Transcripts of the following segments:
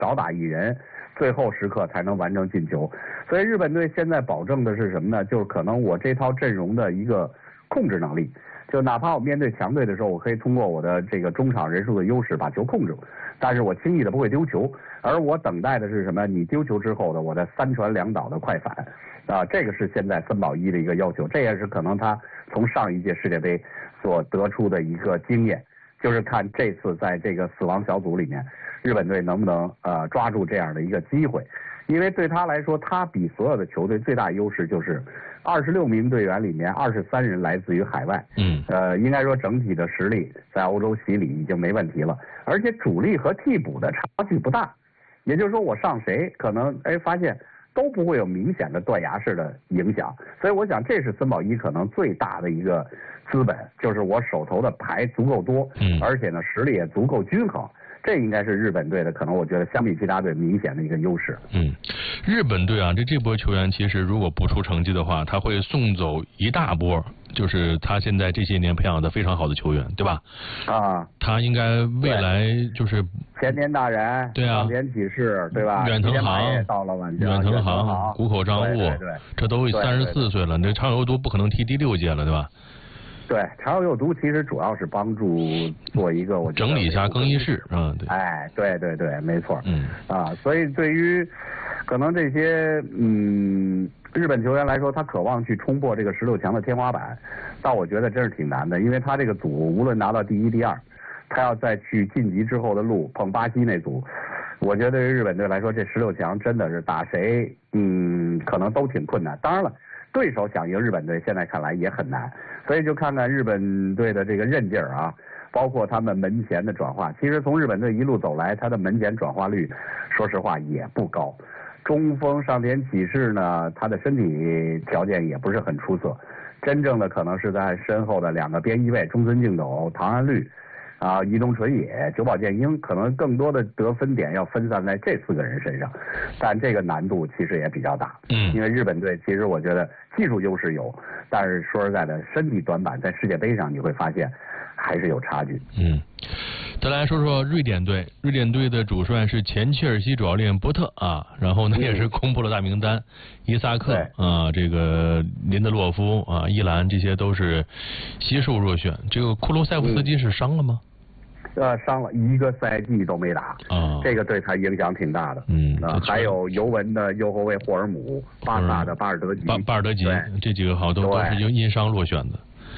少打一人，最后时刻才能完成进球。所以日本队现在保证的是什么呢？就是可能我这套阵容的一个控制能力，就哪怕我面对强队的时候，我可以通过我的这个中场人数的优势把球控制住，但是我轻易的不会丢球，而我等待的是什么？你丢球之后的我的3传2倒的快反，这个是现在森保一的一个要求，这也是可能他从上一届世界杯所得出的一个经验，就是看这次在这个死亡小组里面，日本队能不能抓住这样的一个机会。因为对他来说，他比所有的球队最大优势就是26名队员里面23人来自于海外。应该说整体的实力在欧洲洗礼已经没问题了，而且主力和替补的差距不大，也就是说我上谁可能发现都不会有明显的断崖式的影响，所以我想这是森保一可能最大的一个资本，就是我手头的牌足够多，而且呢实力也足够均衡。这应该是日本队的可能我觉得相比其他队明显的一个优势。 日本队啊，这波球员其实如果不出成绩的话，他会送走一大波，就是他现在这些年培养的非常好的球员，对吧？他应该未来就是前田大然， 对啊， 上田启士，对吧？ 远藤航也到了晚远藤航、谷口彰悟，这都34岁了，那长友佑都不可能踢第6届了，对吧？ 对，长友佑都其实主要是帮助做一个我整理一下更衣室， 对，对，没错，所以对于可能这些日本球员来说，他渴望去冲破这个16强的天花板，但我觉得真是挺难的，因为他这个组无论拿到第1、第2，他要再去晋级之后的路碰巴西那组，我觉得对于日本队来说，这16强真的是打谁可能都挺困难。当然了，对手想赢日本队现在看来也很难，所以就看看日本队的这个韧劲儿啊，包括他们门前的转化。其实从日本队一路走来，他的门前转化率说实话也不高。中锋上田启士呢，他的身体条件也不是很出色，真正的可能是在身后的2个边翼卫中村敬斗、唐安绿伊东纯也、久保建英，可能更多的得分点要分散在这4个人身上，但这个难度其实也比较大。因为日本队其实我觉得技术优势有，但是说实在的，身体短板在世界杯上你会发现还是有差距。 再来说说瑞典队，瑞典队的主帅是前切尔西主教练波特然后呢也是公布了大名单，伊萨克这个林德洛夫伊兰，这些都是悉数入选。这个库卢塞夫斯基是伤了吗？ 伤了1个赛季都没打这个对他影响挺大的。还有尤文的右后卫霍尔姆，巴萨的巴尔德吉， 这几个好都是因伤落选的。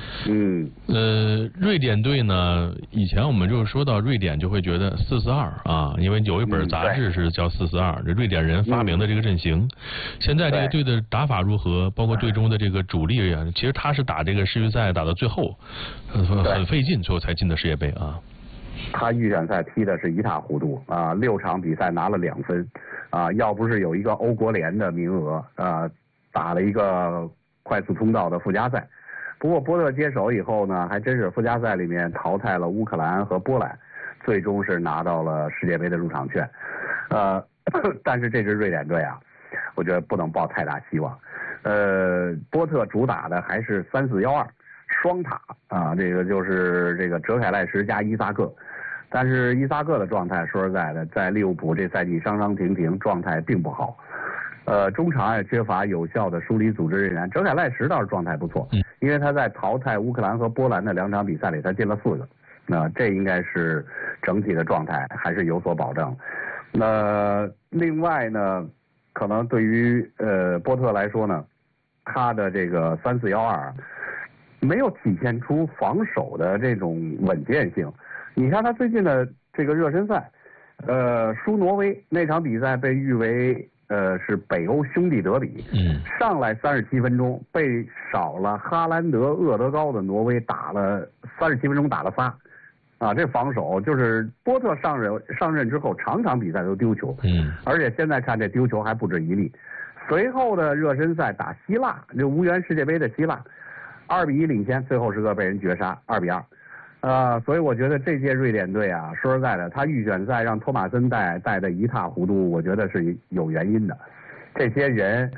瑞典队呢，以前我们就是说到瑞典就会觉得442因为有一本杂志是叫442，这瑞典人发明的这个阵型。现在这个队的打法如何？包括队中的这个主力其实他是打这个世预赛打到最后，很费劲，最后才进的世界杯他预选赛踢的是一塌糊涂6场比赛拿了2分要不是有一个欧国联的名额打了一个快速通道的附加赛。不过波特接手以后呢，还真是附加赛里面淘汰了乌克兰和波兰，最终是拿到了世界杯的入场券。但是这支瑞典队我觉得不能抱太大希望。波特主打的还是3-4-1-2双塔这个就是这个哲凯赖什加伊萨克，但是伊萨克的状态说实在的，在利物浦这赛季伤伤停停，状态并不好。中场也缺乏有效的梳理组织人员。哲凯赖什倒是状态不错，因为他在淘汰乌克兰和波兰的2场比赛里，他进了4个，这应该是整体的状态还是有所保证。另外呢，可能对于波特来说呢，他的这个3-4-1-2没有体现出防守的这种稳健性。你看他最近的这个热身赛，输挪威那场比赛被誉为是北欧兄弟德比，上来37分钟被少了哈兰德、厄德高的挪威打了37分钟打了仨，这防守就是波特上任之后，场场比赛都丢球，而且现在看这丢球还不止一例。随后的热身赛打希腊，这无缘世界杯的希腊，2-1领先，最后时刻被人绝杀2-2。所以我觉得这届瑞典队说实在的，他预选赛让托马森带的一塌糊涂，我觉得是有原因的。这些人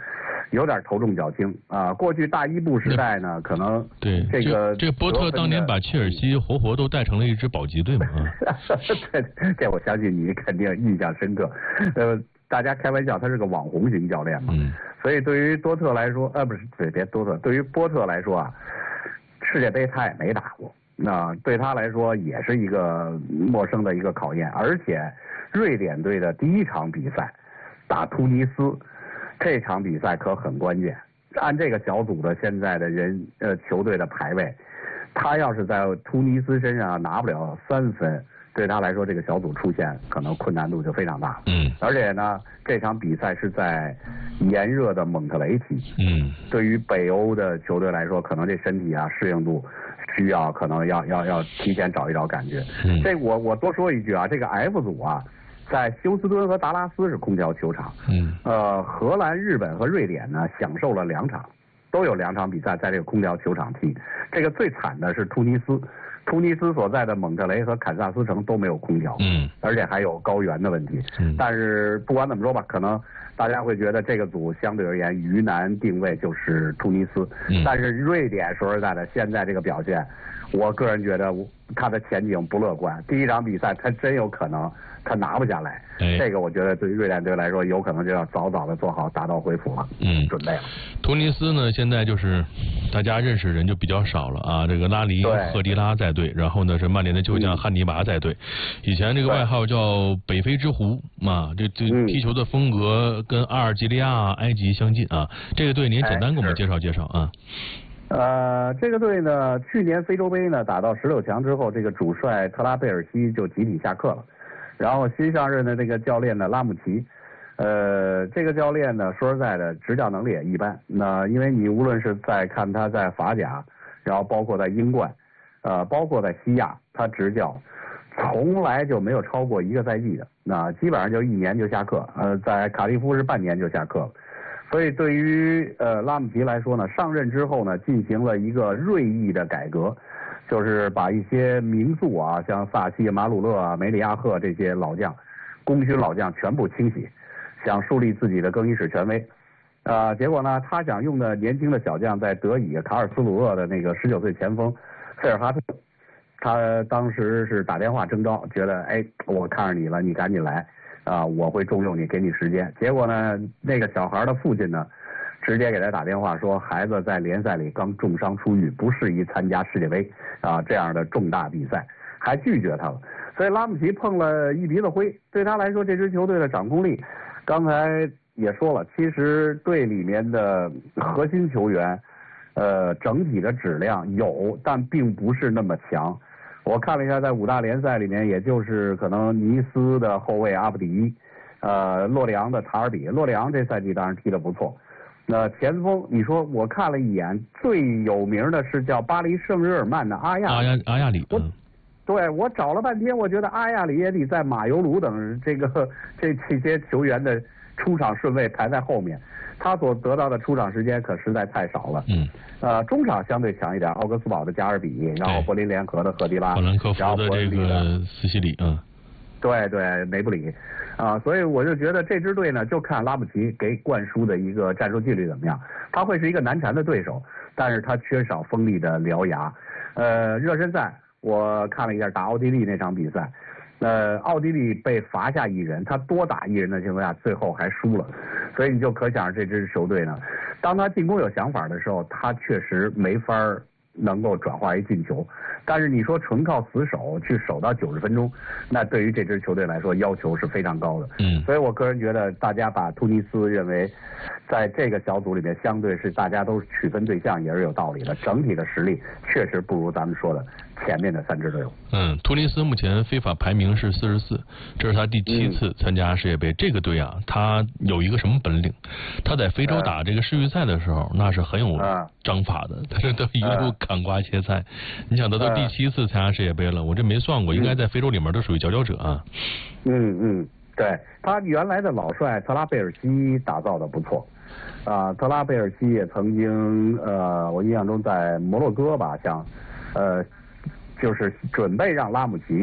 有点头重脚轻啊。过去大伊布时代呢，可能对这波特当年把切尔西活活都带成了一支保级队嘛。 这我相信你肯定印象深刻。大家开玩笑，他是个网红型教练嘛。所以对于多特来说，不是别多特，对于波特来说啊，世界杯他也没打过，那对他来说也是一个陌生的一个考验。而且瑞典队的第一场比赛打突尼斯，这场比赛可很关键。按这个小组的现在的球队的排位，他要是在突尼斯身上拿不了3分，对他来说这个小组出现可能困难度就非常大。而且呢，这场比赛是在炎热的蒙特雷踢。对于北欧的球队来说，可能这身体啊适应度需要可能要提前找一找感觉。这我多说一句啊，这个 F 组啊，在休斯敦和达拉斯是空调球场。荷兰、日本和瑞典呢享受了2场，都有2场比赛在这个空调球场踢。这个最惨的是突尼斯。突尼斯所在的蒙特雷和堪萨斯城都没有空调，而且还有高原的问题。但是不管怎么说吧，可能大家会觉得这个组相对而言鱼腩定位就是突尼斯。但是瑞典说实在的，现在这个表现，我个人觉得他的前景不乐观。第一场比赛他真有可能他拿不下来，这个我觉得对于瑞典队来说，有可能就要早早的做好打道回府了，准备了。 突尼斯呢，现在就是大家认识人就比较少了啊。这个拉尼赫迪拉在队，然后呢是曼联的旧将汉尼拔在队。以前这个外号叫北非之狐嘛，这踢球的风格跟阿尔及利亚、埃及相近啊。这个队您简单给我们介绍介绍啊。 这个队呢，去年非洲杯呢打到16强之后，这个主帅特拉贝尔西就集体下课了。然后新上任的这个教练呢，拉姆齐，这个教练呢，说实在的，执教能力也一般。那因为你无论是在看他在法甲，然后包括在英冠，包括在西亚，他执教从来就没有超过1个赛季的，那基本上就1年就下课。在卡迪夫是半年就下课了。所以对于拉姆齐来说呢，上任之后呢，进行了一个锐意的改革。就是把一些名宿啊，像萨西、马鲁勒啊、梅里亚赫这些老将，功勋老将全部清洗，想树立自己的更衣室权威。结果呢，他想用的年轻的小将在德乙卡尔斯鲁厄的那个19岁前锋费尔哈特，他当时是打电话征召，觉得我看上你了，你赶紧来我会重用你，给你时间。结果呢，那个小孩的父亲呢，直接给他打电话说，孩子在联赛里刚重伤出狱，不适宜参加世界杯这样的重大比赛，还拒绝他了。所以拉姆齐碰了一鼻子灰。对他来说，这支球队的掌控力，刚才也说了，其实队里面的核心球员，整体的质量有，但并不是那么强。我看了一下，在5大联赛里面，也就是可能尼斯的后卫阿布迪，洛里昂的塔尔比。洛里昂这赛季当然踢得不错。那前锋，你说我看了一眼，最有名的是叫巴黎圣日耳曼的阿亚里。对，我找了半天，我觉得阿亚里也得在马尤鲁等这些球员的出场顺位排在后面，他所得到的出场时间可实在太少了。中场相对强一点，奥格斯堡的加尔比，然后柏林联合的赫迪拉， 法兰克福的这个斯西里对，梅布里。所以我就觉得这支队呢，就看拉姆齐给灌输的一个战术纪律怎么样。他会是一个难缠的对手，但是他缺少锋利的獠牙。热身赛我看了一下打奥地利那场比赛，奥地利被罚下1人，他多打1人的情况下，最后还输了。所以你就可想这支球队呢，当他进攻有想法的时候，他确实没法能够转化为进球。但是你说纯靠死守去守到90分钟，那对于这支球队来说要求是非常高的。所以我个人觉得，大家把突尼斯认为在这个小组里面相对是大家都取分对象，也是有道理的。整体的实力确实不如咱们说的前面的3支队伍。 突尼斯目前非法排名是44，这是他第7次参加世界杯。这个队啊，他有一个什么本领？他在非洲打这个世预赛的时候，那是很有章法的，他是都一路砍瓜切菜。你想，他都第7次参加世界杯了，我这没算过，应该在非洲里面都属于佼佼者啊。 对，他原来的老帅特拉贝尔西打造的不错。特拉贝尔西也曾经我印象中在摩洛哥吧，就是准备让拉姆齐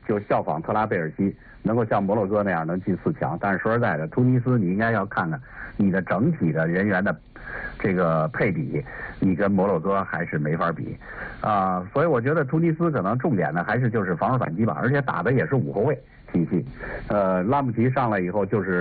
就效仿特拉贝尔西，能够像摩洛哥那样能进4强。但是说实在的，突尼斯你应该要看看你的整体的人员的这个配比，你跟摩洛哥还是没法比啊。所以我觉得突尼斯可能重点呢还是就是防守反击吧，而且打的也是5后卫体系。拉姆齐上来以后就是